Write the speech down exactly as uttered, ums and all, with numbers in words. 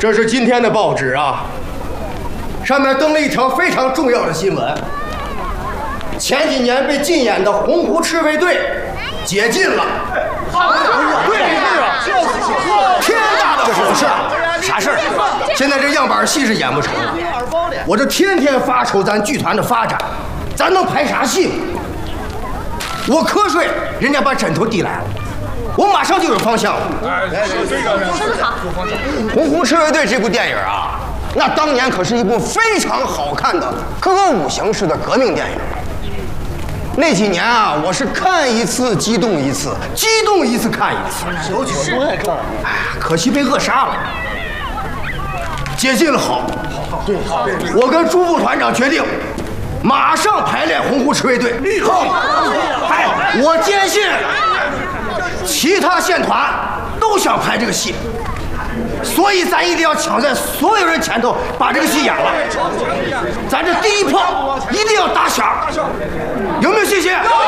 这是今天的报纸啊，上面登了一条非常重要的新闻。前几年被禁演的洪湖赤卫队解禁了。 好， 对，是啊，天大的好事！ 啥事儿？ 现在这样板戏是演不成，我这天天发愁咱剧团的发展，咱能拍啥戏？我瞌睡，人家把枕头递来了，我马上就有方向了。 说得好。 《洪湖赤卫队》这部电影啊，那当年可是一部非常好看的歌舞形式的革命电影。那几年啊，我是看一次激动一次，激动一次看一次。 九九都在看。 哎呀，可惜被扼杀了。解禁了好， 对，好。 我跟朱副团长决定，马上排练《洪湖赤卫队》。好，哎，我坚信，其他县团都想拍这个戏，所以咱一定要抢在所有人前头把这个戏演了。咱这第一炮一定要打响，有没有信心？有。